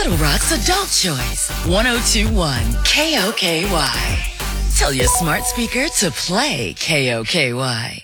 Little Rock's Adult Choice, 1021 KOKY. Tell your smart speaker to play KOKY.